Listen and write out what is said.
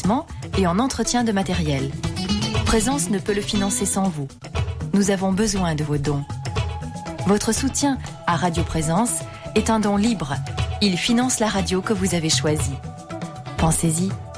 équipement et en entretien de matériel. Présence ne peut le financer sans vous. Nous avons besoin de vos dons. Votre soutien à Radio Présence est un don libre. Il finance la radio que vous avez choisie. Pensez-y.